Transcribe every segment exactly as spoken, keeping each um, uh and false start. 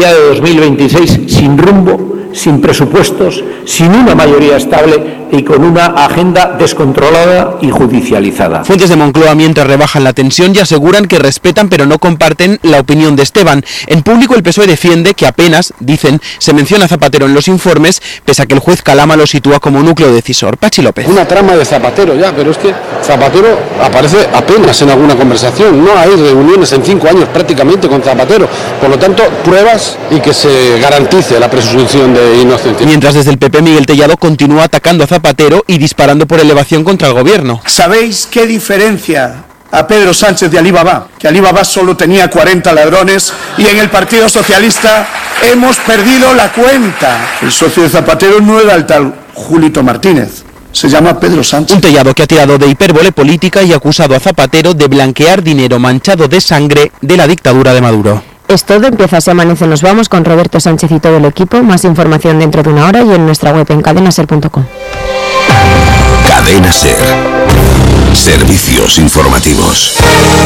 ya de dos mil veintiséis sin rumbo, sin presupuestos, sin una mayoría estable y con una agenda descontrolada y judicializada. Fuentes de Moncloa mientras rebajan la tensión y aseguran que respetan pero no comparten la opinión de Esteban. En público el P S O E defiende que apenas, dicen, se menciona a Zapatero en los informes, pese a que el juez Calama lo sitúa como núcleo decisor. Pachi López. Una trama de Zapatero ya, pero es que Zapatero aparece apenas en alguna conversación. No hay reuniones en cinco años prácticamente con Zapatero. Por lo tanto, pruebas y que se garantice la presunción de inocencia. Mientras desde el P P Miguel Tellado continúa atacando a Zapatero y disparando por elevación contra el gobierno. ¿Sabéis qué diferencia a Pedro Sánchez de Alibaba? Que Alibaba solo tenía cuarenta ladrones y en el Partido Socialista hemos perdido la cuenta. El socio de Zapatero no era el tal Julito Martínez. Se llama Pedro Sánchez. Un Tellado que ha tirado de hipérbole política y acusado a Zapatero de blanquear dinero manchado de sangre de la dictadura de Maduro. Es todo, empieza Se Amanece, nos vamos con Roberto Sánchez y todo el equipo. Más información dentro de una hora y en nuestra web en cadena ser punto com. Cadena Ser. Servicios informativos.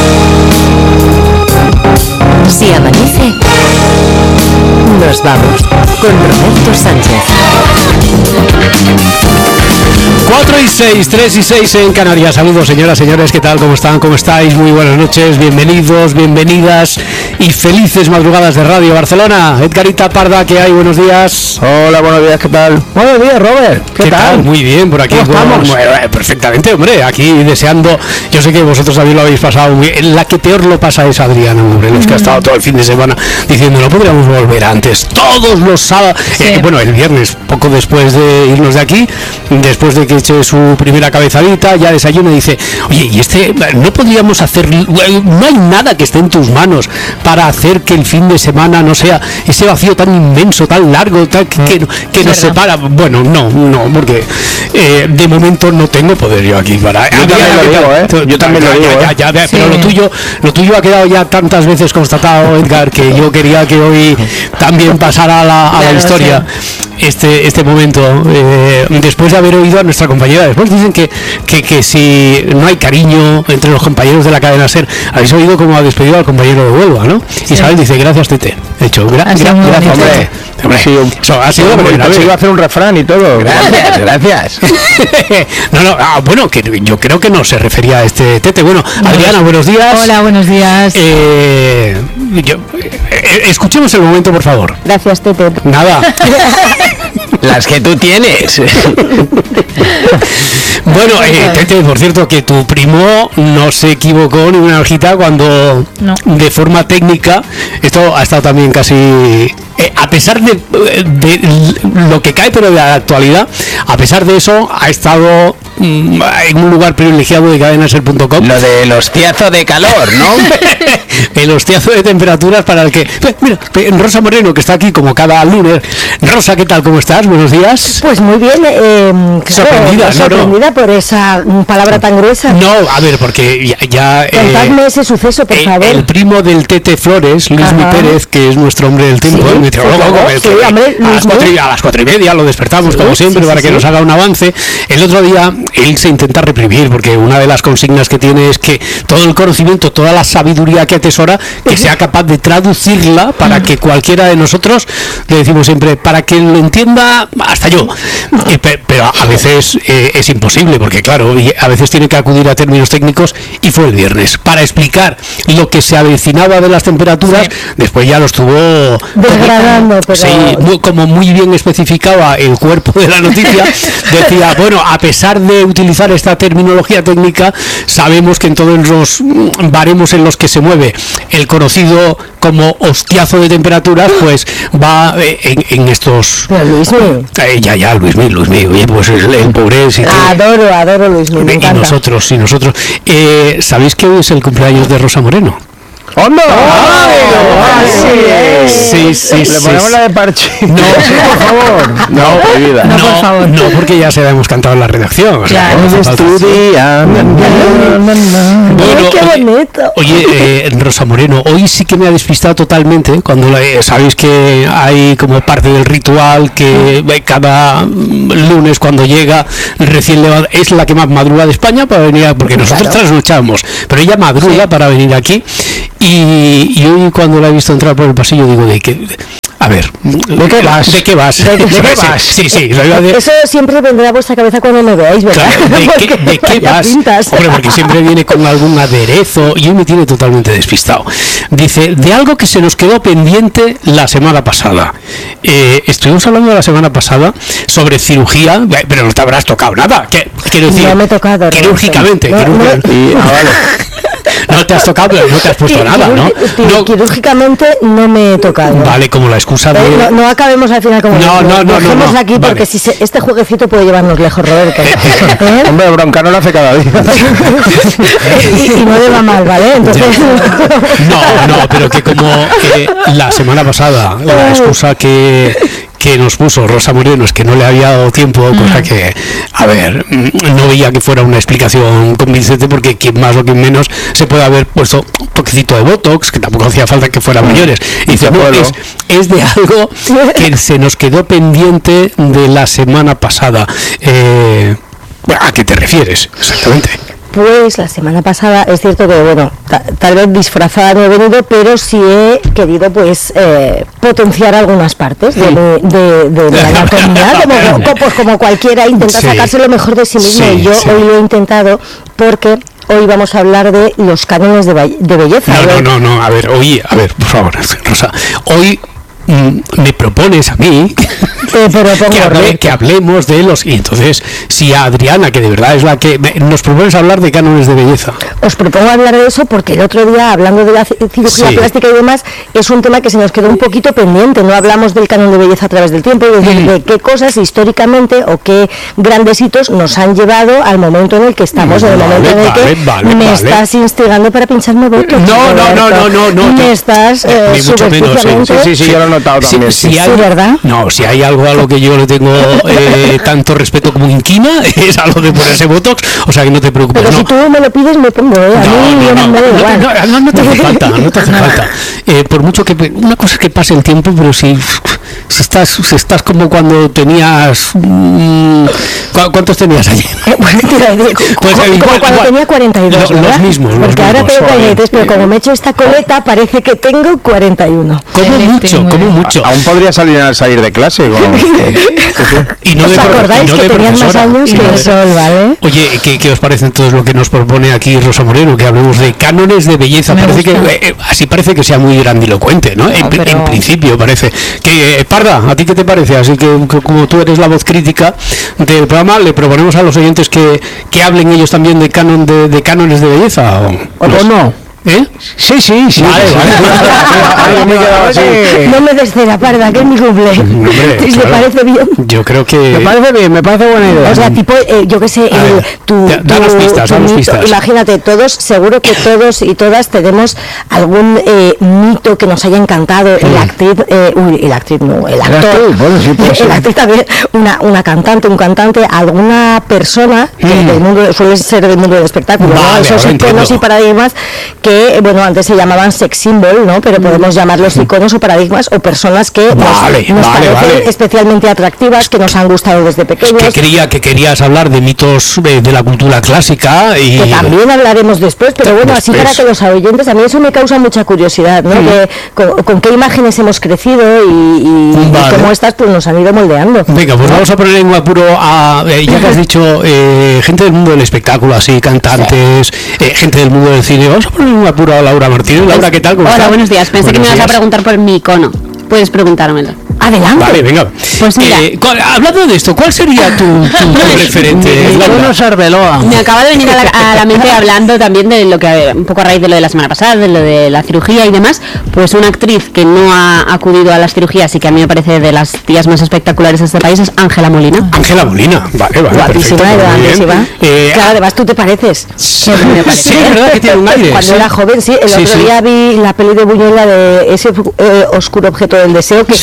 Si amanece, nos vamos con Roberto Sánchez. cuatro y seis, tres y seis en Canarias. Saludos, señoras, señores, ¿qué tal? ¿Cómo están? ¿Cómo estáis? Muy buenas noches, bienvenidos, bienvenidas y felices madrugadas de Radio Barcelona. Edgarita Parda, ¿qué hay? Buenos días. Hola, buenos días, ¿qué tal? Buenos días, Robert. ¿Qué, ¿Qué tal? tal? Muy bien, por aquí. ¿Cómo estamos? Bueno, perfectamente, hombre, aquí deseando, yo sé que vosotros también lo habéis pasado muy bien. La que peor lo pasa es Adriana Morelos, que ha estado todo el fin de semana diciendo, no podríamos volver antes, todos los sábados, sí. eh, bueno, el viernes, poco después de irnos de aquí, después de que eche su primera cabezadita, ya desayuna y dice, oye, y este, no podríamos hacer, no hay nada que esté en tus manos para hacer que el fin de semana no sea ese vacío tan inmenso, tan largo, tan, que, que, que nos separa. Bueno, no, no, porque eh, de momento no tengo poder yo aquí para... Yo también lo digo, ¿eh? Yo también lo digo, ya, ya, ya, pero sí. lo tuyo, lo tuyo ha quedado ya tantas veces constatado, Edgar, que yo quería que hoy también pasara a la, a la historia. Este, este momento, eh, después de haber oído a nuestra compañera, después dicen que, que, que si no hay cariño entre los compañeros de la cadena SER, habéis oído cómo ha despedido al compañero de Huelva, ¿no? Sí. Isabel dice, gracias, Tete. De hecho, gra gra gracias, hombre. Hombre, sí, eso ha sido hombre, se iba a hacer un refrán y todo. Gracias, gracias. no, no, ah, bueno, que yo creo que no se refería a este Tete. Bueno, Adriana, buenos días. Hola, buenos días. Eh, yo, eh, escuchemos el momento, por favor. Gracias, Tete. Nada. Las que tú tienes. Bueno, eh, Tete, por cierto, que tu primo no se equivocó ni una hojita cuando no. de forma técnica, esto ha estado también casi, eh, a pesar de, de lo que cae, pero de la actualidad, a pesar de eso, ha estado mm, en un lugar privilegiado de cadena ser punto com. Lo del hostiazo de calor, ¿no? El hostiazo de temperaturas para el que... Mira, Rosa Moreno, que está aquí como cada lunes. Rosa, ¿qué tal? ¿Cómo estás? Buenos días. Pues muy bien. Eh, sorprendida, claro, sorprendida no, por esa palabra tan gruesa. No, a ver, porque ya... ya Contadme eh, ese suceso, por eh, favor. El primo del Tete Flores, Luismi Pérez, que es nuestro hombre del tiempo, sí, el meteorólogo, sí, claro, el, sí, hombre, a, las cuatro y, a las cuatro y media lo despertamos, sí, como siempre, sí, para sí, que sí. nos haga un avance. El otro día, él se intenta reprimir, porque una de las consignas que tiene es que todo el conocimiento, toda la sabiduría que atesora, que sea capaz de traducirla para que cualquiera de nosotros, le decimos siempre, para que lo entienda hasta yo. Eh, pero a veces eh, es imposible, porque claro, a veces tiene que acudir a términos técnicos, y fue el viernes, para explicar lo que se avecinaba de las temperaturas, sí. Después ya lo estuvo degradando, pero... Sí, muy, como muy bien especificaba el cuerpo de la noticia, decía, bueno, a pesar de utilizar esta terminología técnica, sabemos que en todos los baremos en los que se mueve el conocido como hostiazo de temperaturas, pues va en, en estos... Pero Luismi. Eh, ya, ya, Luismi, Luismi, oye, pues el, el pobre... Si adoro, adoro Luismi, me encanta. Y nosotros, y nosotros. Eh, ¿Sabéis que hoy es el cumpleaños de Rosa Moreno? ¡Hondo! Sí, sí, Le sí, ponemos sí. la de parche. No, por favor. No, prohibida. No, no, por favor. No, porque ya se la hemos cantado en la redacción. O sea, claro. no estudia. Bueno, qué oye, bonito. oye eh, Rosa Moreno, hoy sí que me ha despistado totalmente cuando la, eh, sabéis que hay como parte del ritual que eh, cada lunes cuando llega recién levanta, es la que más madruga de España para venir a, porque nosotros claro. trasnochamos, pero ella madruga sí. para venir aquí. Y, y hoy cuando la he visto entrar por el pasillo digo de que A ver, ¿de qué vas? ¿De qué vas? ¿De qué ¿De qué vas? Sí, sí, lo iba a decir. Eso siempre vendrá a vuestra cabeza cuando me veáis, ¿verdad? Claro, ¿de qué, de qué Vaya vas? pintas. Hombre, porque siempre viene con algún aderezo y hoy me tiene totalmente despistado. Dice, de algo que se nos quedó pendiente la semana pasada. Eh, estuvimos hablando la semana pasada sobre cirugía, eh, pero no te habrás tocado nada. ¿Qué? Quiero decir, No me he tocado. quirúrgicamente. No, no, quirúrgicamente. Y, ah, vale. No te has tocado, pero no te has puesto Sí, nada, ¿no? quirúrgi- No. Quirúrgicamente no me he tocado. Vale, como la excusa Eh, de... No, no acabemos al final como No, no, no, dejemos no, no. aquí porque Vale. si se- este jueguecito puede llevarnos lejos, Roberto. ¿Eh? Hombre, bronca no lo hace cada día. y, y no le va mal, ¿vale? Entonces, No, no, pero que como eh, la semana pasada la excusa que, que nos puso Rosa Moreno es que no le había dado tiempo, cosa que, a ver, mm, no veía que fuera una explicación convincente porque quien más o quien menos se puede haber puesto un toquecito de Botox, que tampoco hacía falta que fueran mayores. Y dice, no, es, es de algo que se nos quedó pendiente de la semana pasada. Eh, bueno, ¿a qué te refieres exactamente? pues la semana pasada es cierto que, bueno, ta- tal vez disfrazada no he venido, pero sí he querido, pues, eh, potenciar algunas partes de, mi- de, de mi anatomía, como, como, pues, como cualquiera intenta Sí. sacarse lo mejor de sí mismo. Sí, y yo sí. hoy lo he intentado porque hoy vamos a hablar de los cánones de, ba- de belleza. No, no, Hoy- no, no, a ver, oye, a ver, por favor, Rosa, hoy mm, me propones a mí Te propongo, que, hable- Roberto. que hablemos de los... Y entonces, si a Adriana, que de verdad es la que... me- nos propones hablar de cánones de belleza. Os propongo hablar de eso porque el otro día, hablando de la ci- cirugía Sí. plástica y demás, es un tema que se nos quedó un poquito pendiente. No hablamos del canon de belleza a través del tiempo, es decir, Mm. de qué cosas históricamente o qué grandes hitos nos han llevado al momento en el que estamos, en el Vale, momento en el vale, que vale, me vale. estás instigando para pincharme votos. No, no, no, no, no, no, Me no. estás Eh, eh, ni mucho menos, sí, subrepticiamente- Sí, sí, yo lo he notado Si- también. si sí. hay- Sí, ¿verdad? No, si hay algo a lo que yo le tengo eh, tanto respeto como inquina, es a lo de ponerse Botox, o sea que no te preocupes. Pero no. si tú me lo pides, me pongo, ¿eh? A No, mí no, no, me da no, igual. no, no, no te hace falta, no te hace falta. Eh, por mucho que pe- una cosa es que pase el tiempo, pero si, si estás si estás como cuando tenías mm, ¿cu- ¿cuántos tenías allí? Eh, bueno, te iba a decir, Pues, como, eh, como igual, cuando igual. tenía cuarenta y dos, Lo- los ¿verdad? mismos, los Porque ahora mismos, tengo cuarenta y tres, pero como me he hecho esta coleta, parece que tengo cuarenta y uno. Como mucho, como mucho. Aún podría salir al salir de clase. Como... Y no ¿Os de, pro- acordáis y no que de tenían más profesora. años Y que no el de- sol, ¿vale? Oye, ¿qué, ¿qué os parece entonces lo que nos propone aquí Rosa Moreno? Que hablemos de cánones de belleza. Me Parece que, gusta. eh, eh, así parece que sea muy grandilocuente, ¿no? en, No, pri- pero- en principio parece. Que, eh, Parda, ¿a ti qué te parece? Así que, que como tú eres la voz crítica del programa, le proponemos a los oyentes que, que hablen ellos también de canon de, de cánones de belleza. ¿O, ¿O no? ¿Eh? Sí, sí, sí. Vale, sí, vale. sí. Ay, yo me he quedado así. No me des cera, parda, que es mi cumple. Hombre, ¿Te claro. parece bien? Yo creo que... Me parece bien, me parece buena idea. O sea, tipo, eh, yo qué sé, A el- ver, tu, da- danos tu- pistas, tu danos mito, pistas. imagínate, todos, seguro que todos y todas tenemos algún eh, mito que nos haya encantado, el actriz, eh, uy, el actriz no, el actor, actriz, bueno, sí, puede el ser. actriz también, una, una cantante, un cantante, alguna persona que Mm. del mundo, suele ser del mundo del espectáculo, ¿no? Vale, Esos ahora iconos entiendo. y paradigmas que, eh, bueno, antes se llamaban sex symbol, ¿no? Pero podemos llamarlos iconos o paradigmas o personas que nos- Vale, nos, vale, parecen vale. especialmente atractivas, que nos han gustado desde pequeños. que quería que querías hablar de mitos eh, de la cultura clásica y Que también hablaremos después, pero bueno, así Después. para que los oyentes, a mí eso me causa mucha curiosidad, ¿no? Que, con, con qué imágenes hemos crecido y, y- y Vale. cómo estas pues nos han ido moldeando. Venga, pues vamos a poner en un apuro a, eh, ya que has dicho, eh, gente del mundo del espectáculo, así, cantantes, eh, gente del mundo del cine. Vamos a poner en un apuro a Laura Martínez. Laura, ¿qué tal? ¿Cómo Hola, estás? buenos días. Pensé que me Buenos ibas a días. preguntar por mi icono. Puedes preguntármelo. Adelante. Vale, venga. Pues mira. Eh, ¿cuál- hablando de esto, ¿cuál sería tu, tu, tu referente, Laura? Arbeloa. Me acaba de venir a la, a la mente hablando también de lo que, un poco a raíz de lo de la semana pasada, de lo de la cirugía y demás, pues una actriz que no ha acudido a las cirugías y que a mí me parece de las tías más espectaculares de este país es Ángela Molina. Ángela Molina. Vale, vale. Guapísima, perfecto, de muy bien. grandísima. Eh, Claro, además tú te pareces. sí, sí, es verdad que tiene un aire. Cuando sí. era joven, sí. El Sí, otro sí. día vi la peli de Buñuel, la de ese eh, oscuro objeto del deseo, que salía ella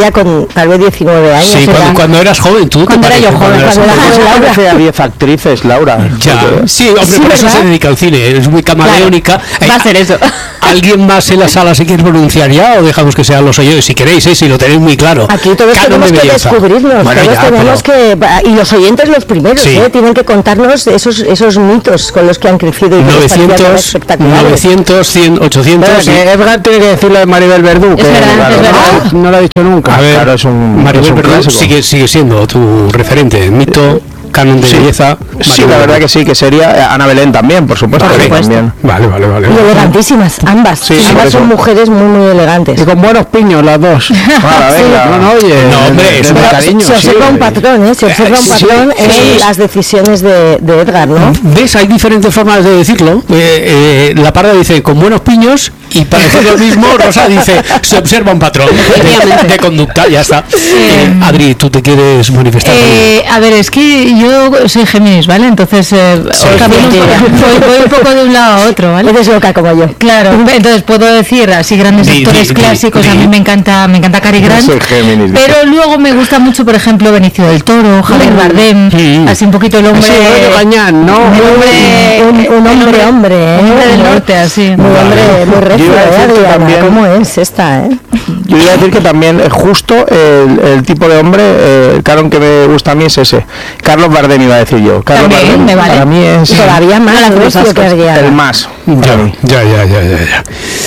ella con tal vez diecinueve años. Sí, cuando, cuando eras joven, tú. Cuando era yo joven, cuando era joven. Laura hace a diez actrices, Laura. Ya, sí, hombre, Sí, por eso ¿verdad? se dedica al cine, es muy camaleónica. Va a ser eso. ¿Alguien más en la sala se quiere pronunciar ya o dejamos que sean los oyentes? Si queréis, ¿eh? Si lo tenéis muy claro. Aquí todos Canon tenemos de que belleza. descubrirnos, Bueno, todos ya, tenemos pero- que, y los oyentes los primeros, Sí. ¿eh? Tienen que contarnos esos esos mitos con los que han crecido y que les parecían tan novecientos, espectaculares. novecientos, cien, ochocientos. Pero sí. que Edgar tiene que decirlo de Maribel Verdú, que verdad, claro, es verdad. no, no lo ha dicho nunca. A ver, claro, es un, Maribel es un Verdú clásico. sigue, sigue siendo tu referente, mito, canon de Sí. belleza. Sí, Maribel la verdad Verdú. que sí, que sería eh, Ana Belén también, por supuesto. Vale, que también. vale, vale, vale. Y elegantísimas, ambas. Sí, por ambas eso. son mujeres muy, muy elegantes. Y con buenos piños las dos. Vale, venga, no, no, oye. No, hombre, de- es de una- cariño, se observa sí. un patrón, ¿eh? Se observa un Sí, sí, patrón sí, en sí. las decisiones de, de Edgar, ¿no? ¿Ves? Hay diferentes formas de decirlo. Eh, eh, la Parda dice con buenos piños y para decir lo mismo, Rosa dice se observa un patrón de, de conducta, ya está. Eh, Adri, ¿tú te quieres manifestar? Eh, a ver, es que yo soy Géminis, ¿vale? Entonces eh, Sí. os camino un poco- voy, voy un poco de un lado a otro, ¿vale? Eres loca como yo. Claro, entonces puedo decir así grandes Di, actores di, di, clásicos, di. a mí me encanta, me encanta Cary Yo Grant, soy Géminis, dice. pero luego me gusta mucho, por ejemplo, Benicio del Toro, Javier Bardem, Mm. así un poquito el hombre, Sí, rollo Gañán, ¿no? el hombre, Un, un hombre, hombre, ¿eh? hombre del norte, así. Muy hombre, muy recio, Yo iba a ¿eh, decir que Adriana? también- ¿Cómo es esta, eh? Yo iba a decir que también es justo el, el tipo de hombre, eh, el canon que me gusta a mí es ese. Carlos Bardem iba a decir yo. Carlos También, Bardem me vale. para mí es Todavía más recio que Adriana. el más. para mí. Ya, ya, ya, ya, ya.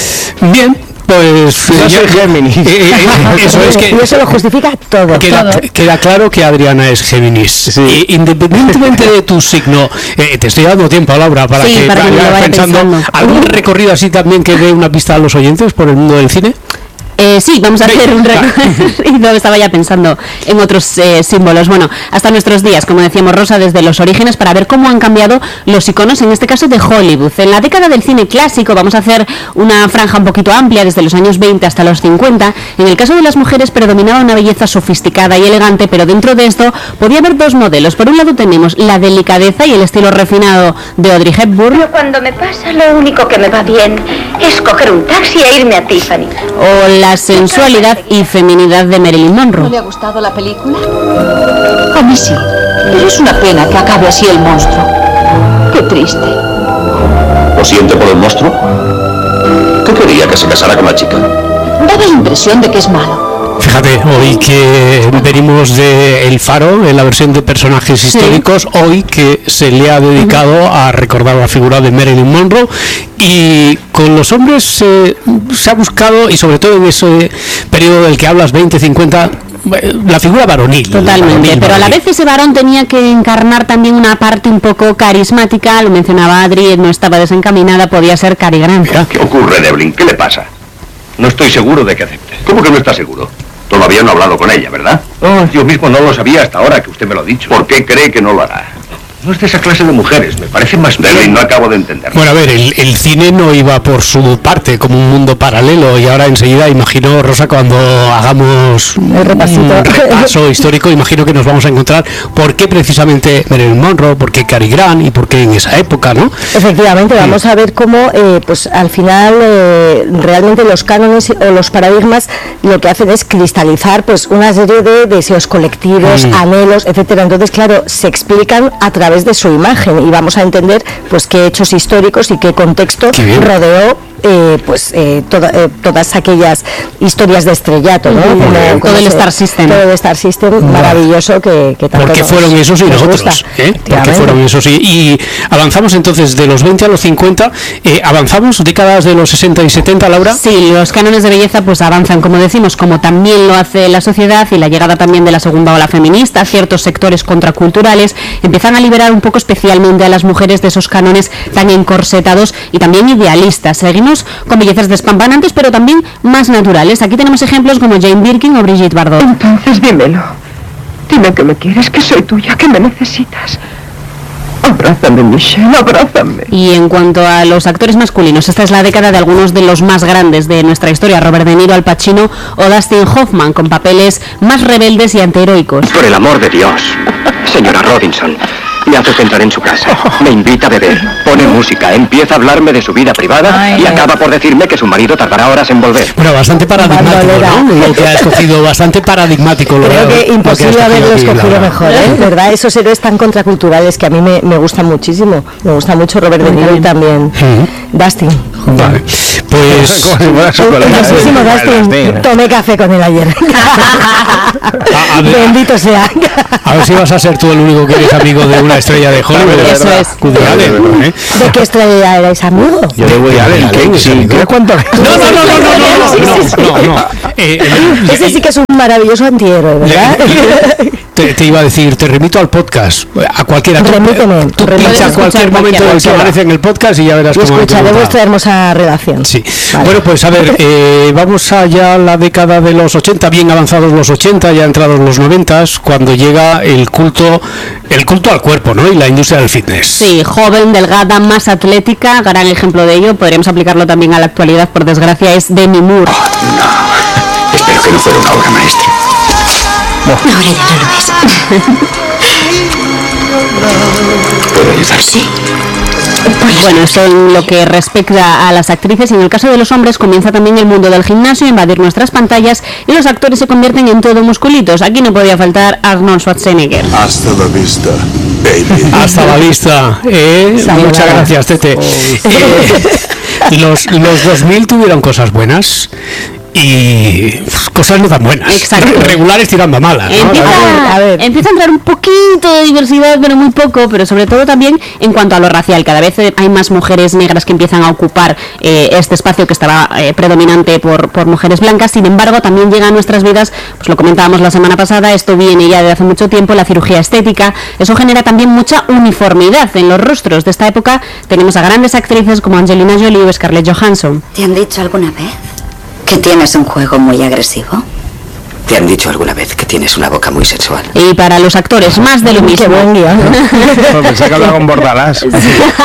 Bien, pues Yo ya- soy Géminis. Eh, eh, eso es que Y eso lo justifica todo. Queda, Todo. queda claro que Adriana es Géminis. Y independientemente de tu signo, eh, te estoy dando tiempo, Laura, para Sí, que para que me lo vayas vaya pensando. pensando. ¿Algún recorrido así también que dé una pista a los oyentes por el mundo del cine? Eh, sí, vamos a Venga, hacer un recorrido. No, estaba ya pensando en otros eh, símbolos. Bueno, hasta nuestros días, como decíamos Rosa, desde los orígenes, para ver cómo han cambiado los iconos, en este caso de Hollywood. En la década del cine clásico, vamos a hacer una franja un poquito amplia, desde los años veinte hasta los cincuenta. En el caso de las mujeres predominaba una belleza sofisticada y elegante, pero dentro de esto podía haber dos modelos. Por un lado tenemos la delicadeza y el estilo refinado de Audrey Hepburn, Cuando me pasa, lo único que me va bien es coger un taxi e irme a Tiffany. o la sensualidad y feminidad de Marilyn Monroe. le ha gustado la película? A mí sí, pero es una pena que acabe así el monstruo. Qué triste. ¿Lo siente por el monstruo? ¿Qué quería? ¿Que se casara con la chica? Daba la impresión de que es malo. Fíjate, hoy que venimos de El Faro, en la versión de personajes históricos, hoy que se le ha dedicado a recordar la figura de Marilyn Monroe, y con los hombres eh, se ha buscado, y sobre todo en ese periodo del que hablas, veinte, cincuenta, eh, la figura varonil. Totalmente, varonil, pero a la varonil. vez ese varón tenía que encarnar también una parte un poco carismática, lo mencionaba Adri, no estaba desencaminada, podía ser Cary Grant. ¿Qué ocurre, Devlin? ¿Qué le pasa? No estoy seguro de que acepte. ¿Cómo que no está seguro? Todavía no ha hablado con ella, ¿verdad? Oh, yo mismo no lo sabía hasta ahora que usted me lo ha dicho. ¿Por qué cree que no lo hará? No es de esa clase de mujeres, me parece más... Devlin, no acabo de entender. Bueno, a ver, el, el cine no iba por su parte como un mundo paralelo, y ahora enseguida imagino, Rosa, cuando hagamos un repasito. repaso histórico, imagino que nos vamos a encontrar por qué precisamente Marilyn Monroe, por qué Cary Grant y por qué en esa época, ¿no? Efectivamente, vamos a ver cómo, eh, pues al final, eh, realmente los cánones o los paradigmas lo que hacen es cristalizar, pues, una serie de deseos colectivos, Mm. anhelos, etcétera. Entonces, claro, se explican a través de su imagen y vamos a entender, pues, qué hechos históricos y qué contexto Qué bien. rodeó. Eh, pues eh, toda- eh, todas aquellas historias de estrellato, ¿no? Ujú. Como- como Todo el se- Star System. todo el Star System maravilloso que, que tanto Porque nos- fueron esos y nos nosotros, gusta. ¿eh? Porque Efectivamente. fueron esos y, y avanzamos entonces de los veinte a los cincuenta, eh, avanzamos décadas de los sesenta y setenta, Laura. Sí, los cánones de belleza pues avanzan, como decimos, como también lo hace la sociedad, y la llegada también de la segunda ola feminista, ciertos sectores contraculturales empiezan a liberar un poco especialmente a las mujeres de esos cánones tan encorsetados y también idealistas. Seguimos con bellezas despampanantes, pero también más naturales. Aquí tenemos ejemplos como Jane Birkin o Brigitte Bardot. Entonces dímelo. Dime que me quieres, que soy tuya, que me necesitas. Abrázame, Michelle, abrázame. Y en cuanto a los actores masculinos, esta es la década de algunos de los más grandes de nuestra historia: Robert De Niro, Al Pacino o Dustin Hoffman, con papeles más rebeldes y antiheroicos. Por el amor de Dios, señora Robinson, Me hace centrar en su casa, me invita a beber, pone música, empieza a hablarme de su vida privada Ay, y acaba por decirme que su marido tardará horas en volver. Bueno, bastante paradigmático, ¿no? Lo que ha escogido, bastante paradigmático. Lo Creo que imposible haberlo escogido mejor, ¿eh? ¿Verdad? Esos héroes tan contraculturales que a mí me, me gustan muchísimo. Me gusta mucho Robert De Niro y también uh-huh. Dustin. Vale, pues... Muchísimo Dustin. Tomé café con él ayer. a, a ver, Bendito sea. A ver si vas a ser tú el único que eres amigo de una estrella de Hollywood. Eso es. ¿eh? ¿De qué estrella erais amigo? Yo de Woody Allen. ¿Qué cuánto? No, no, no, no, no, no, no, no. Eh, eh, Ese sí que es un maravilloso antihéroe, ¿verdad? Te, te iba a decir, te remito al podcast, a cualquiera. Remíteme. Tú pincha cualquier momento del que aparece en el podcast y ya verás cómo. Escucharé vuestra hermosa relación. Sí. Vale. Bueno, pues a ver, eh, vamos allá a la década de los ochenta, bien avanzados los ochenta, ya entrados los noventa, cuando llega el culto, el culto al cuerpo, ¿no? Y la industria del fitness. Sí, joven, delgada, más atlética, gran ejemplo de ello, podríamos aplicarlo también a la actualidad, por desgracia, es Demi Moore. Oh, no, espero que no fuera una obra maestra. No. Ahora ya no lo es. ¿Puedo ayudar? Sí. Bueno, esto en lo que respecta a las actrices, y en el caso de los hombres comienza también el mundo del gimnasio a invadir nuestras pantallas y los actores se convierten en todo musculitos. Aquí no podía faltar Arnold Schwarzenegger. Hasta la vista, baby. Hasta la vista. Eh, muchas gracias, Tete. Oh. Eh, los, los dos mil tuvieron cosas buenas y cosas no tan buenas. Exacto. Regulares tirando a malas, ¿no? Empieza, a ver, a ver. empieza a entrar un poquito de diversidad, pero muy poco, pero sobre todo también en cuanto a lo racial. Cada vez hay más mujeres negras que empiezan a ocupar eh, este espacio que estaba eh, predominante por, por mujeres blancas. Sin embargo, también llega a nuestras vidas, pues lo comentábamos la semana pasada, esto viene ya de hace mucho tiempo, la cirugía estética. Eso genera también mucha uniformidad en los rostros. De esta época tenemos a grandes actrices como Angelina Jolie o Scarlett Johansson. ¿Te han dicho alguna vez que tienes un juego muy agresivo? ¿Te han dicho alguna vez que tienes una boca muy sensual? Y para los actores, más de lo mismo. Qué buen guión, ¿no? Pensé que hablaba con Bordalás. Sí.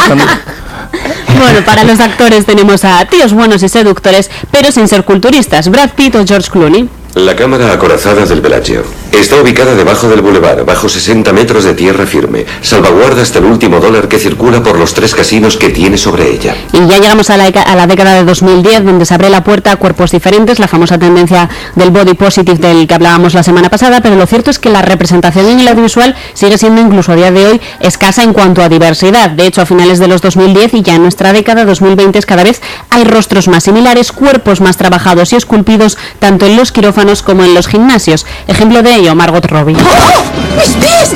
Bueno, para los actores tenemos a tíos buenos y seductores, pero sin ser culturistas, Brad Pitt o George Clooney. La cámara acorazada del Bellagio está ubicada debajo del bulevar, bajo sesenta metros de tierra firme. Salvaguarda hasta el último dólar que circula por los tres casinos que tiene sobre ella. Y ya llegamos a la, a la década de dos mil diez, donde se abre la puerta a cuerpos diferentes, la famosa tendencia del body positive del que hablábamos la semana pasada, pero lo cierto es que la representación en el audiovisual sigue siendo incluso a día de hoy escasa en cuanto a diversidad. De hecho, a finales de los dos mil diez y ya en nuestra década dos mil veinte cada vez hay rostros más similares, cuerpos más trabajados y esculpidos, tanto en los quirófanos como en los gimnasios. Ejemplo de ello, Margot Robbie. ¡Oh! ¡Mis pies!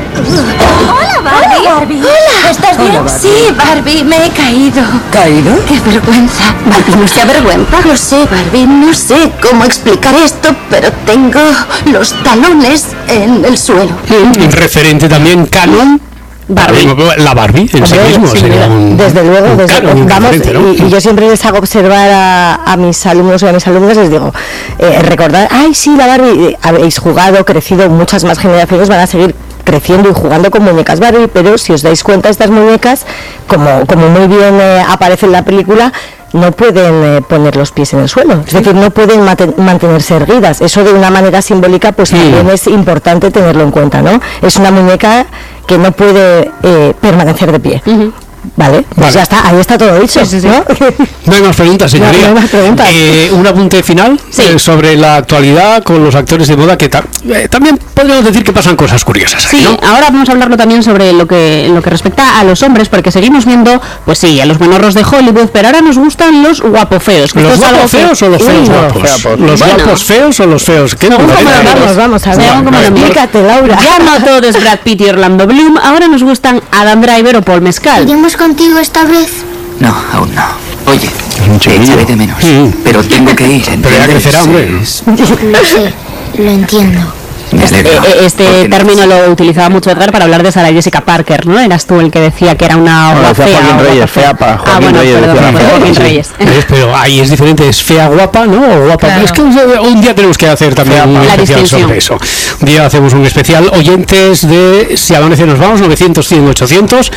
Hola, Barbie. Hola, Barbie. Hola. ¿Estás bien? Hola, Barbie. Sí, Barbie, me he caído. ¿Caído? ¡Qué vergüenza! Barbie, ¿no se avergüenza? Lo sé, Barbie, no sé cómo explicar esto, pero tengo los talones en el suelo. Un referente también canon. Barbie. La Barbie en sí mismo sí, sería un, desde luego un desde, canon, vamos ¿no? y, y yo siempre les hago observar a, a mis alumnos y a mis alumnas, les digo eh, recordar, ay sí, la Barbie, eh, habéis jugado, crecido, muchas más generaciones van a seguir creciendo y jugando con muñecas Barbie, pero si os dais cuenta, estas muñecas, como, como muy bien eh, aparece en la película, no pueden eh, poner los pies en el suelo, es decir, no pueden mate- mantenerse erguidas. Eso de una manera simbólica pues sí. También es importante tenerlo en cuenta, ¿no? Es una muñeca que no puede eh, permanecer de pie. Uh-huh. Vale, pues vale. Ya está, ahí está todo dicho, sí, sí, sí. ¿no? No hay más preguntas, señoría. No, no hay más preguntas. Eh, un apunte final sí. eh, sobre la actualidad con los actores de moda, que ta- eh, también podríamos decir que pasan cosas curiosas. Sí, ahí, ¿no? Ahora vamos a hablarlo también sobre lo que lo que respecta a los hombres, porque seguimos viendo, pues sí, a los buenorros de Hollywood, pero ahora nos gustan los guapofeos. ¿Los guapos feos que... o los feos Uy, guapos? guapos? ¿Los bueno. guapos feos o los feos? ¿Qué no? Vamos, vamos a ver. Explícate, Laura. Ya no todo es Brad Pitt y Orlando Bloom, ahora nos gustan Adam Driver o Paul Mescal. ¿Iremos contigo esta vez? No, aún no. Oye, te echaré de menos, sí. Pero tengo que ir. Pero ya crecerá, hombre. Lo sé, lo entiendo. Este, este término lo utilizaba mucho Edgar para hablar de Sarah Jessica Parker, ¿no? Eras tú el que decía que era una guapa fea. Joaquín Reyes, fea para Joaquín ah, bueno, Reyes. Perdón, Fea, Joaquín sí. Reyes. ¿Ves? Pero ahí es diferente, es fea guapa, ¿no? O guapa. Claro. Es que un día tenemos que hacer también fea, un especial sobre eso. Un día hacemos un especial. Oyentes de Si Amanece Nos Vamos, novecientos, cien, ochocientos.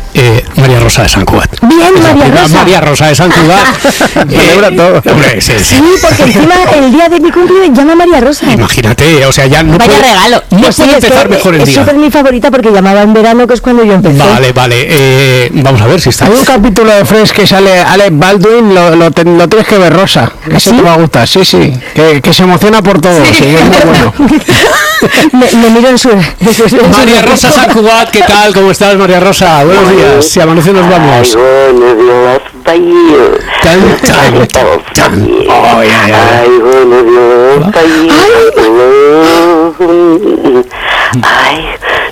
Eh, María Rosa de San Cugat. Bien, María Rosa. María Rosa de San Cugat. Celebra todo. Hombre, sí, sí. Sí, porque encima el día de mi cumpleaños llama María Rosa. Imagínate, o sea, ya no Vaya puede, regalo. no Pues sí, puede es empezar que mejor el es día. súper mi favorita porque llamaba en verano, que es cuando yo empecé. Vale, vale. Eh, vamos a ver si está. Hay un capítulo de Friends que sale Alec Baldwin, lo, lo, te- lo tienes que ver, Rosa. Ese ¿Sí? te va a gustar, sí, sí. Que, que se emociona por todo. Sí, es muy bueno. me, me miro en su... en su- en su- María Rosa San Cugat, ¿qué tal? ¿Cómo estás, María Rosa? Buenos días. Si amanece nos vamos. Buenos días, país. Tan, tan, tan. Oh, ya, ya. Ay, buenos días, país. Ay,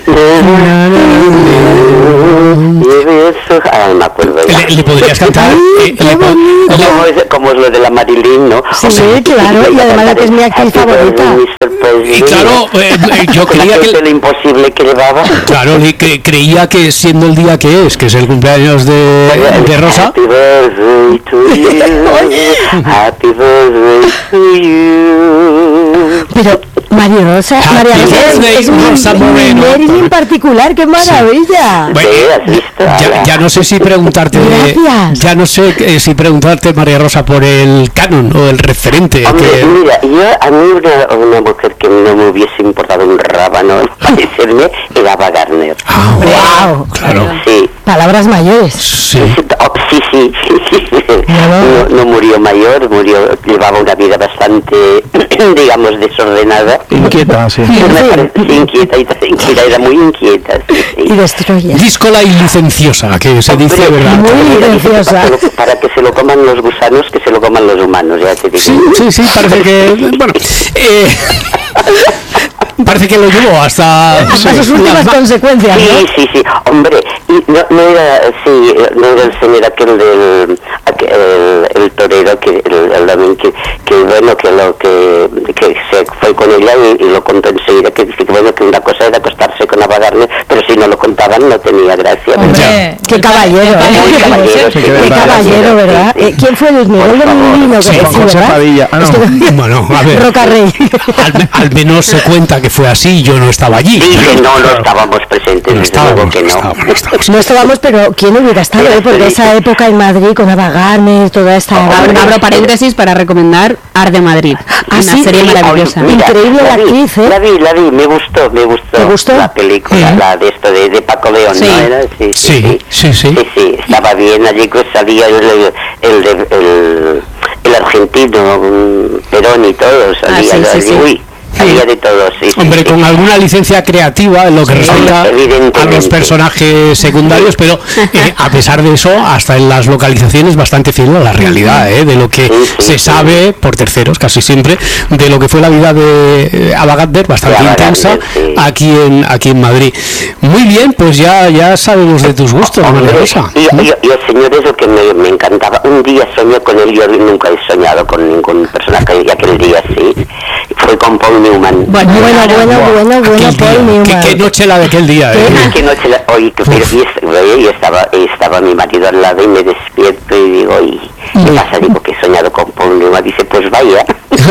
Ay, me acuerdo ya. ¿Le, le podrías cantar? Eh, le po- Como es, como es lo de la Marilyn, ¿no? Sí, claro, y además la que es mi actriz favorita. Y claro, eh, eh, yo Con creía aquel que... pelo imposible que llevaba. Claro, le- cre- creía que siendo el día que es, que es el cumpleaños de, de Rosa... Happy birthday to you. Happy birthday to you. Pero María Rosa, Happy María Rosa birthday, es un Rosa Moreno. Marilyn particular, qué maravilla. Bueno, ya, ya no sé si preguntarte, Gracias. ya no sé eh, si preguntarte, María Rosa, por el canon o el referente. Hombre, que- mira, yo a mí una, una mujer que no me hubiese importado un rábano en parecerme era Ava Gardner. Wow. Claro. Sí. Palabras mayores. Sí. Oh, sí, sí, sí, sí. No, no murió mayor, murió, llevaba una vida bastante, digamos, desordenada. Inquieta, sí. Me parece- sí, inquieta, y- inquieta, era muy inquieta. Sí, sí. Y destruye. Díscola y licenciosa, que se dice, Hombre, ¿verdad? Muy mira, dice que preciosa. Para, que lo- para que se lo coman los gusanos, que se lo coman los humanos, ya te digo. Sí, sí, sí, parece que... Bueno, eh, parece que lo llevó hasta... Hasta sus últimas las- consecuencias, Sí, ¿no? sí, sí, hombre, y no, no era, sí, no era el señor aquel del, aquel, el, el torero que, el, el Damien, que, que bueno, que lo que, que se fue con ella y, y lo contó enseguida, que dice que bueno, que una cosa era acostarse con Ava Gardner, pero si no lo contaban no tenía gracia. Hombre, Qué caballero, ¿eh? Muy caballero, sí, Qué muy caballero, ¿verdad? sí, sí. Eh, ¿Quién fue Luis Miguel de Molino? Sí, Sí, José ¿verdad? Padilla. Ah, no. Esto- Bueno, a ver, Roca Rey. al, al menos se cuenta que fue así, yo no estaba allí. Sí, que no, no estábamos presentes, No desde luego estábamos, que no no. estábamos, no estábamos. No estábamos, pero ¿quién hubiera estado? eh? Porque esa época en Madrid con Ava Gardner, toda esta... Abro, abro paréntesis para recomendar Ar de Madrid, Ah, una sí, serie sí, maravillosa. Mira, Increíble la vi, actriz, ¿eh? La vi, la vi, me gustó, me gustó. ¿Te gustó? La película, la de esto de, de Paco León, Sí. ¿no era? Sí, sí, Sí, sí. sí, sí. Sí, sí, estaba bien, allí pues salía el, el, el, de- el, el argentino, mm, Perón y todo, salía sí, sí, allí, sí. uy, salía de todo, sí. sí, Hombre, sí. con alguna licencia creativa en lo que Sí, respecta a evidentemente. los personajes secundarios, pero eh, a pesar de eso, hasta en las localizaciones bastante fiel a la realidad, ¿eh? De lo que Sí, sí, se sí. sabe, por terceros casi siempre, de lo que fue la vida de eh, Ava Gardner, bastante De Ava intensa, Gardner, sí. aquí en aquí en Madrid. Muy bien, pues ya ya sabemos de tus gustos, María Hombre, Rosa. y, y, y el señor es lo que me, me encantaba. Un día soñé con él, yo nunca he soñado con ningún personaje, y aquel día sí. Fue con Paul Newman. Bueno, bueno, bueno, bueno, bueno, Aquel Paul día, Newman. qué, qué noche la de aquel día, ¿eh? Y que noche la, oye, que, pero, y, es- y estaba, y estaba mi marido al lado y me despierto y digo, ¿y qué pasa? Digo que he soñado con Paul Newman. Dice, pues vaya.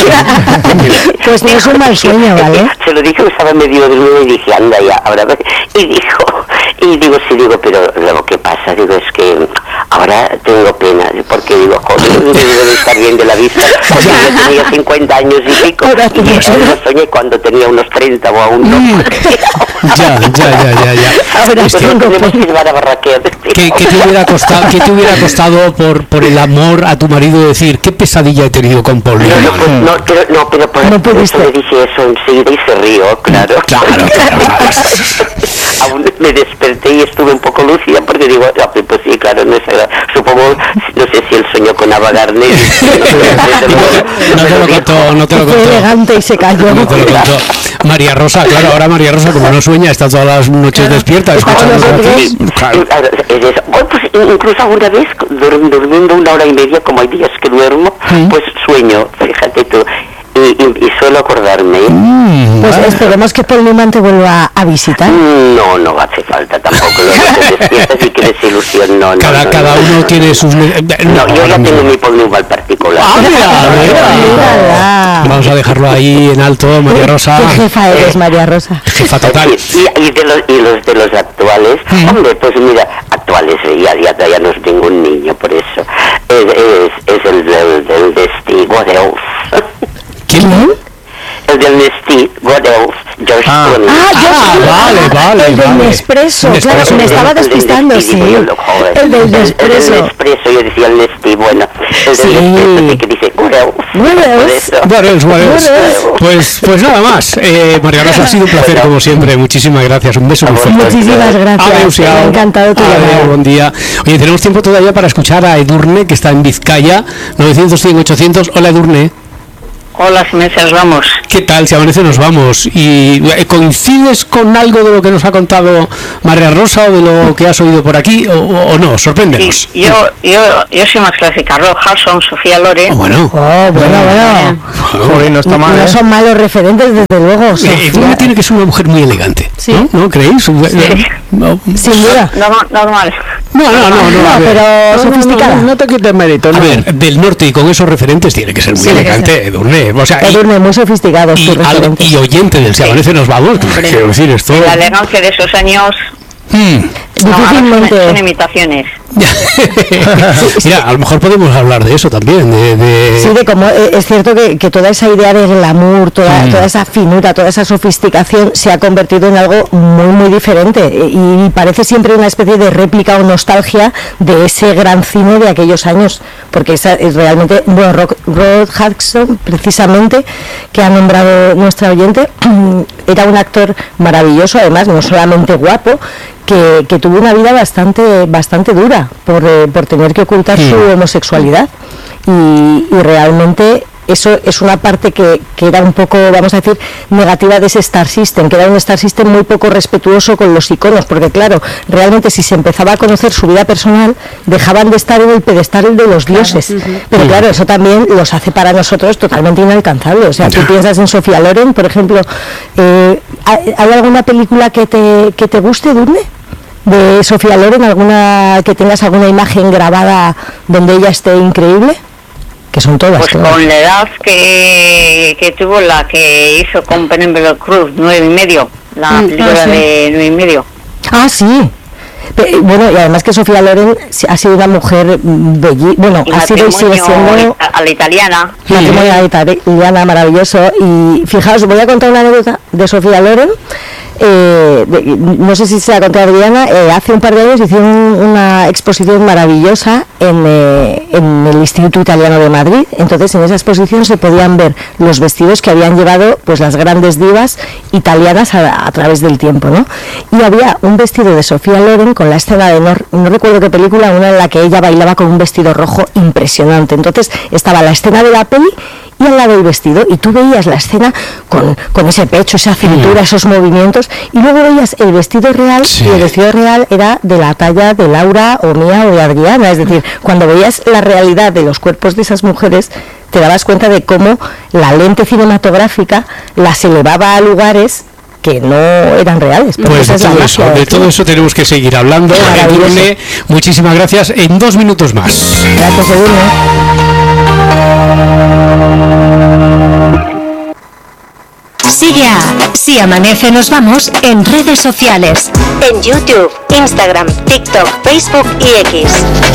Pues no es un mal sueño, ¿vale? Se lo dije, estaba medio desnudo y dije, anda ya, ahora ve. Y dijo, y digo, sí, digo, pero lo que pasa, digo, es que ahora tengo pena, porque digo, joder, debo de estar bien de la vista, porque yo tenía cincuenta años y pico, y eso lo soñé cuando tenía unos treinta o aún no. Ya, ya, ya, ya, ya. Ahora Pues no tengo tenemos que llevar a barraquear. ¿Qué, qué te hubiera costado, qué te hubiera costado por, por el amor a tu marido decir qué pesadilla he tenido con Paul No, no, Newman? pues, no, pero, no, pero por, No por pudiste. eso le dije eso enseguida y se rió, claro. Claro, claro, claro. Aún me desperté y estuve un poco lúcida porque digo, ah, pues sí, claro, no sé, supongo, no sé si él soñó con Ava Gardner. No te lo contó, no te lo Fue contó. elegante y se cayó. No te lo contó. María Rosa, claro, ahora María Rosa, como no sueña, está todas las noches despierta, escuchándonos aquí. Claro. Es eso. Oh, pues incluso alguna vez dur- durmiendo una hora y media, como hay días que duermo, pues sueño, fíjate tú, y, y, y suelo acordarme. ¿eh? Mm, Pues vale. esperemos que Paul Newman te vuelva a visitar. No, no hace falta tampoco. Luego te despiertas y quieres ilusión, no, no. Cada, no, cada no, uno no, tiene sus... No, yo ya tengo mi Paul Newman particular. Ah, mira, mira. Mírala. Vamos a dejarlo ahí en alto, María Rosa. ¿Qué jefa eres, María Rosa? Jefa total. Y, y, y de los, y los de los actuales, hombre, pues mira, a- actuales, ya, ya, ya no es ningún niño, por eso. Es, es, es el del, del Nestí, What Else. ¿Quién? El del Nestí, What Else, George Ah, Clooney. ah George Ah, vale, vale, el del vale. Nespresso, Nespresso, claro, me ¿verdad? estaba despistando, sí. El del Nespresso. El del Nespresso, yo decía el Nestí, bueno. El del Sí. Nespresso, sí que dice, What Else. What else? What else, what else? Pues, pues nada más. Eh, María Rosa, ha sido un placer como siempre. Muchísimas gracias. Un beso muy fuerte. Muchísimas gracias. Adeu, Me ha encantado tu Adeu, llamada. buen día. Oye, tenemos tiempo todavía para escuchar a Edurne, que está en Vizcaya, novecientos cien ochocientos. Hola, Edurne. Hola, Jiménez, vamos. ¿Qué tal? Si amanece nos vamos. ¿Y eh, coincides con algo de lo que nos ha contado María Rosa o de lo que has oído por aquí o, o no? Sorpréndenos. Y yo, yo, yo soy más clásica, Rob Hudson, Sofía Loren. Oh, bueno. Oh, bueno, bueno. Joder, no está mal, No ¿eh? son malos referentes, desde luego. Eh, Sofía. Edurne tiene que ser una mujer muy elegante. Sí. ¿No? ¿No creéis? Sí. No, Sin duda. Normal. normal. no, no, no, no, a ver. pero sofisticada. No, no te quites mérito, A no. ver, del norte y con esos referentes tiene que ser muy Sí, elegante, Edurne. O sea, y- Edurne, muy sofisticados y, tus al- referentes. y oyente del Si amanece nos vamos. Quiero decir, esto. La elegancia de esos años Mm. no, ahora son, Difícilmente. son imitaciones. Mira, a lo mejor podemos hablar de eso también, de, de- Sí, de cómo eh, es cierto que, que toda esa idea de glamour, toda, Mm. toda esa finura, toda esa sofisticación se ha convertido en algo muy, muy diferente eh, y parece siempre una especie de réplica o nostalgia de ese gran cine de aquellos años, porque esa es realmente, bueno, Rock, Rod Hudson, precisamente, que ha nombrado nuestra oyente, era un actor maravilloso, además, no solamente guapo, que, que tuvo una vida bastante bastante dura por, eh, por tener que ocultar Sí. su homosexualidad y, y realmente eso es una parte que, que era un poco, vamos a decir, negativa de ese Star System, que era un Star System muy poco respetuoso con los iconos, porque claro, realmente si se empezaba a conocer su vida personal, dejaban de estar en el pedestal de los dioses, pero Ujú. claro, eso también los hace para nosotros totalmente inalcanzables. O sea, tú piensas en Sofía Loren, por ejemplo, eh, ¿hay hay alguna película que te, que te guste, Edurne? De Sofía Loren, alguna que tengas alguna imagen grabada donde ella esté increíble, que son todas. Pues todas. con la edad que, que tuvo la que hizo con Penélope Cruz, nueve y medio, la Mm, película ah, sí. de nueve y medio. Ah, sí. Pe- Bueno, y además que Sofía Loren sí ha sido una mujer bellísima, bueno, Y ha sido y sigue matrimonio siendo a a la italiana. matrimonio a la italiana maravilloso. Y fijaos, voy a contar una anécdota de Sofía Loren. Eh, de- no sé si se la ha contado Adriana, eh, hace un par de años hicieron una exposición maravillosa en, eh, en el Instituto Italiano de Madrid. Entonces en esa exposición se podían ver los vestidos que habían llevado pues las grandes divas italianas a, a través del tiempo, ¿no? Y había un vestido de Sofía Loren con la escena de no, no recuerdo qué película, una en la que ella bailaba con un vestido rojo impresionante. Entonces estaba la escena de la peli y al lado del vestido, y tú veías la escena con, con ese pecho, esa cintura, esos movimientos, y luego veías el vestido real, y el vestido real era de la talla de Laura o mía o de Adriana. Es decir, cuando veías la realidad de los cuerpos de esas mujeres, te dabas cuenta de cómo la lente cinematográfica las elevaba a lugares que no eran reales. porque Pues esa de es la todo magia eso, del de todo cine. eso tenemos que seguir hablando. Maravilloso. Edurne, muchísimas gracias. En dos minutos más. Gracias, Edurne. Sigue a Si Amanece Nos Vamos en redes sociales. En YouTube, Instagram, TikTok, Facebook y X.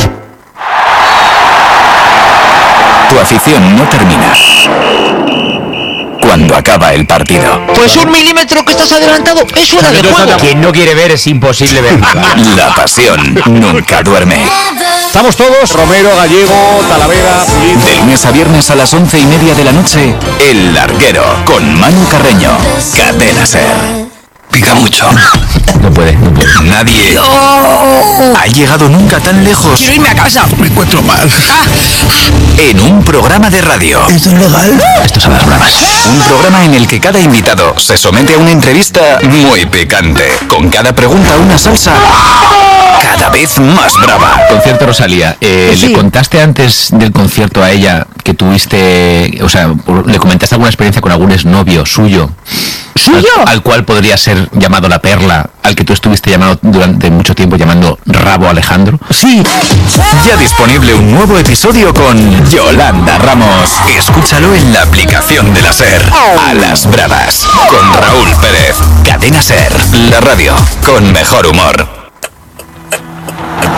Tu afición no termina cuando acaba el partido. Pues un milímetro que estás adelantado es fuera de juego. Quien no quiere ver es imposible ver. La pasión nunca duerme. Estamos todos, Romero, Gallego, Talavera, Pulido. De lunes a viernes a las once y media de la noche, El Larguero, con Manu Carreño. Cadena Ser. Pica mucho. No puede, no puede. Nadie ha llegado nunca tan lejos. Quiero irme a casa. Me encuentro mal. En un programa de radio. ¿Esto es legal? Esto son las bravas. Un programa en el que cada invitado se somete a una entrevista muy picante. Con cada pregunta una salsa cada vez más brava. Concierto Rosalía, eh, Sí. ¿le contaste antes del concierto a ella que tuviste, o sea, le comentaste alguna experiencia con algún exnovio suyo? ¿Suyo? Al, al cual podría ser llamado La Perla, al que tú estuviste llamado durante mucho tiempo llamando Rabo Alejandro. Sí. Ya disponible un nuevo episodio con Yolanda Ramos. Escúchalo en la aplicación de la Ser. A las bravas. Con Raúl Pérez. Cadena Ser. La radio con mejor humor.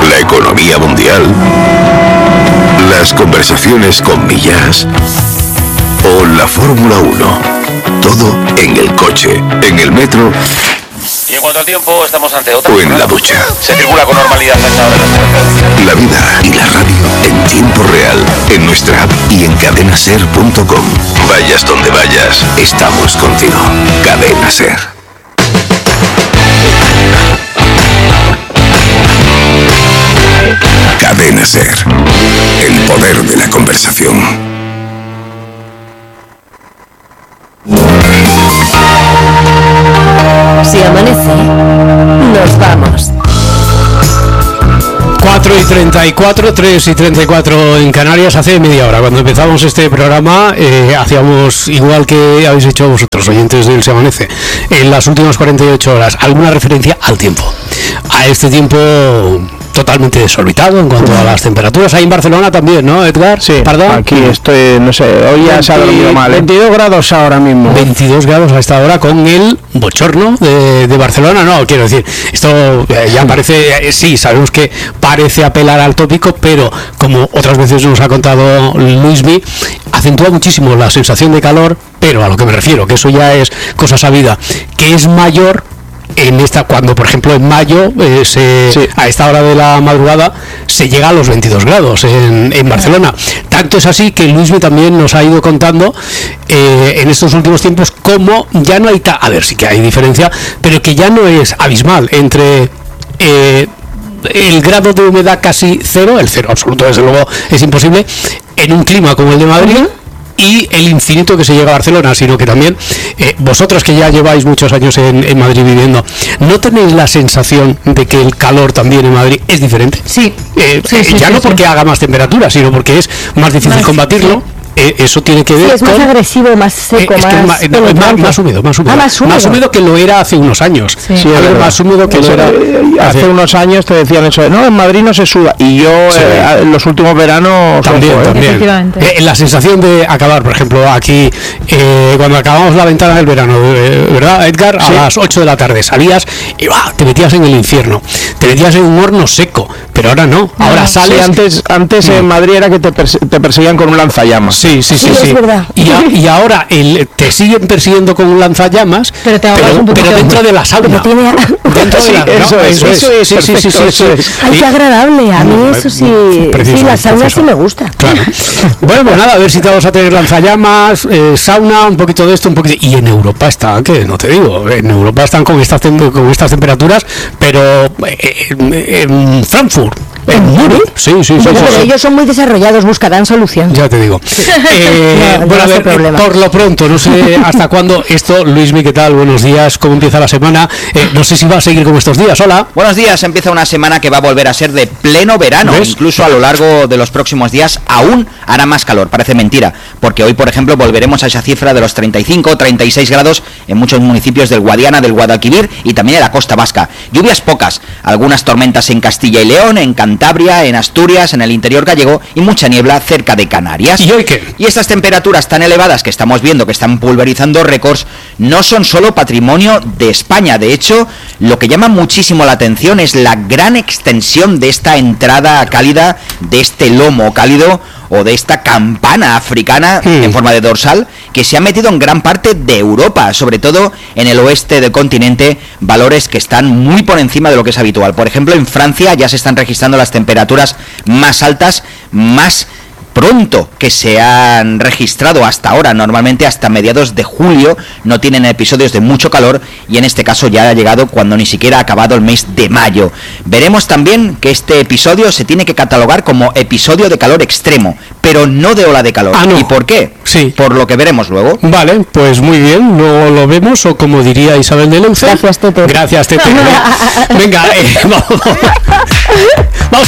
la economía mundial, las conversaciones con Millás o la Fórmula uno. Todo en el coche, en el metro. Y en cuanto al tiempo, estamos ante otra. O en la ducha. Se circula con normalidad a esta hora de las La vida y la radio en tiempo real, en nuestra app y en cadena ser punto com. Vayas donde vayas, estamos contigo. Cadena Ser. Cadena Ser. El poder de la conversación. Si amanece, nos vamos. cuatro y treinta y cuatro, tres y treinta y cuatro en Canarias. Hace media hora, cuando empezamos este programa, eh, hacíamos, igual que habéis hecho vosotros, oyentes del Se Amanece, en las últimas cuarenta y ocho horas, alguna referencia al tiempo. A este tiempo totalmente desorbitado en cuanto a las temperaturas. Ahí en Barcelona también, ¿no, Edgar? Sí, ¿Perdón? aquí estoy, no sé, hoy ya se ha dormido mal. ¿eh? veintidós grados ahora mismo. veintidós grados a esta hora con el bochorno de, de Barcelona. No, quiero decir, esto eh, ya parece, eh, sí, sabemos que parece apelar al tópico, pero como otras veces nos ha contado Luismi, acentúa muchísimo la sensación de calor, pero a lo que me refiero, que eso ya es cosa sabida, que es mayor en esta, cuando por ejemplo en mayo eh, se, sí. a esta hora de la madrugada se llega a los veintidós grados en, en Barcelona. Tanto es así que Luismi también nos ha ido contando eh, en estos últimos tiempos cómo ya no hay, ta- a ver, sí que hay diferencia, pero que ya no es abismal entre eh, el grado de humedad casi cero, el cero absoluto desde luego es imposible, en un clima como el de Madrid, uh-huh. y el infinito que se llega a Barcelona, sino que también eh, vosotros que ya lleváis muchos años en, en Madrid viviendo, ¿no tenéis la sensación de que el calor también en Madrid es diferente? Sí, eh, sí, eh, sí ya sí, no sí. porque haga más temperatura, sino porque es más difícil Más, combatirlo. sí. Eh, eso tiene que ver Sí, es más con agresivo, más seco, eh, es que es más, más, no, es más, más húmedo, más húmedo, ah, más húmedo. más húmedo que lo era hace unos años. Sí, Sí, es más húmedo que eso, lo era eh, hace unos años te decían eso de, no, en Madrid no se suda, y yo Sí. eh, en los últimos veranos también, ojo, eh. también. Eh, la sensación de acabar, por ejemplo, aquí eh, cuando acabamos la ventana del verano, eh, ¿verdad, Edgar? Sí. A las ocho de la tarde salías y bah, te metías en el infierno, te metías en un horno seco, pero ahora no, ahora Ah, sales. sí, antes antes Mm. en Madrid era que te, perse- te perseguían con un lanzallamas. Sí, sí, sí, Sí, sí. es verdad. Y, a- y ahora el, te siguen persiguiendo con un lanzallamas, Pero te ahogas pero, un poquito. pero dentro de la sauna. Pero tiene- Dentro de la, Sí, eso no, es, eso es, sí, sí, sí, sí, perfecto, sí, eso sí. es. Ay, Y- qué agradable, a mí No, eso eh, sí, precioso, sí, la sauna precioso. sí me gusta. Claro. Bueno, pues nada, a ver si te vamos a tener lanzallamas, eh, sauna, un poquito de esto, un poquito. Y en Europa están, que no te digo, en Europa están con estas tem- con estas temperaturas, pero eh, en, en Frankfurt, en Múnich, sí, sí, sí, Bueno, sí, pero sí. ellos son muy desarrollados, buscarán solución. Ya te digo. Eh, No, bueno, no a es ver, problema. por lo pronto, no sé hasta cuándo esto. Luismi, ¿qué tal? Buenos días, ¿cómo empieza la semana? Eh, no sé si va a seguir como estos días. Hola. Buenos días, empieza una semana que va a volver a ser de pleno verano. ¿Ves? Incluso a lo largo de los próximos días aún hará más calor, parece mentira, porque hoy, por ejemplo, volveremos a esa cifra de los treinta y cinco, treinta y seis grados en muchos municipios del Guadiana, del Guadalquivir y también de la costa vasca. Lluvias pocas, algunas tormentas en Castilla y León, en Cantabria, en Asturias, en el interior gallego y mucha niebla cerca de Canarias. ¿Y hoy qué? Y estas temperaturas tan elevadas que estamos viendo, que están pulverizando récords, no son solo patrimonio de España. De hecho, lo que llama muchísimo la atención es la gran extensión de esta entrada cálida, de este lomo cálido o de esta campana africana Hmm. en forma de dorsal, que se ha metido en gran parte de Europa, sobre todo en el oeste del continente, valores que están muy por encima de lo que es habitual. Por ejemplo, en Francia ya se están registrando las temperaturas más altas, más pronto que se han registrado hasta ahora. Normalmente hasta mediados de julio no tienen episodios de mucho calor y en este caso ya ha llegado cuando ni siquiera ha acabado el mes de mayo. Veremos también que este episodio se tiene que catalogar como episodio de calor extremo, pero no de ola de calor. Ah, no. ¿Y por qué? Sí. Por lo que veremos luego. Vale, pues muy bien, luego lo vemos, o como diría Isabel de Leuce. Gracias, Tete. Gracias, Tete. Venga, eh, vamos, vamos